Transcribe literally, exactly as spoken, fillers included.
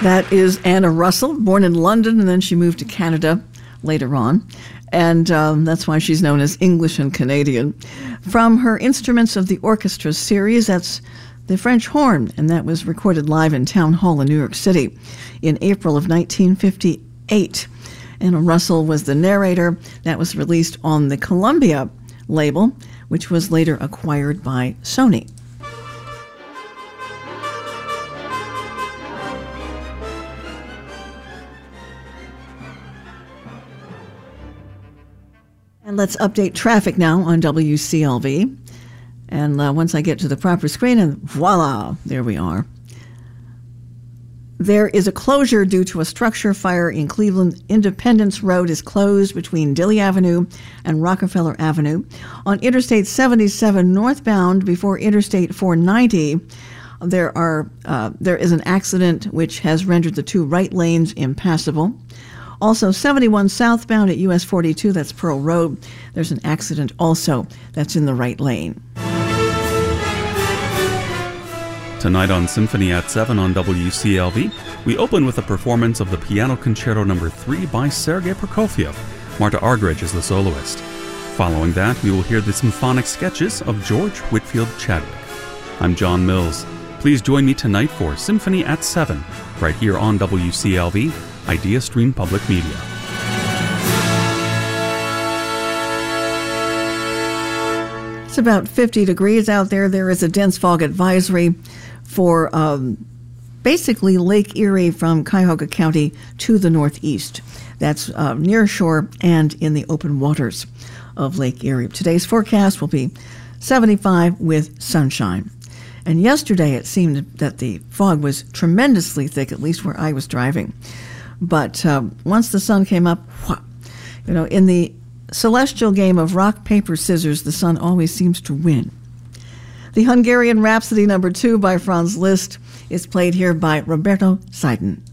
That is Anna Russell, born in London, and then she moved to Canada later on. And um, that's why she's known as English and Canadian. From her Instruments of the Orchestra series, that's the French horn, and that was recorded live in Town Hall in New York City in April of nineteen fifty-eight. Anna Russell was the narrator. That was released on the Columbia label, which was later acquired by Sony. And let's update traffic now on W C L V. And uh, once I get to the proper screen, and voila, there we are. There is a closure due to a structure fire in Cleveland. Independence Road is closed between Dilley Avenue and Rockefeller Avenue. On Interstate seventy-seven northbound before Interstate four ninety, there are uh, there is an accident which has rendered the two right lanes impassable. Also, seventy-one southbound at U S forty-two, that's Pearl Road. There's an accident also that's in the right lane. Tonight on Symphony at seven on W C L V, we open with a performance of the Piano Concerto Number three by Sergei Prokofiev. Marta Argerich is the soloist. Following that, we will hear the symphonic sketches of George Whitfield Chadwick. I'm John Mills. Please join me tonight for Symphony at seven, right here on W C L V, Idea Stream Public Media. It's about fifty degrees out there. There is a dense fog advisory for um, basically Lake Erie from Cuyahoga County to the northeast. That's uh, near shore and in the open waters of Lake Erie. Today's forecast will be seventy-five with sunshine. And yesterday it seemed that the fog was tremendously thick, at least where I was driving. But uh, once the sun came up, you know, in the celestial game of rock, paper, scissors, the sun always seems to win. The Hungarian Rhapsody number two by Franz Liszt is played here by Roberto Saiden.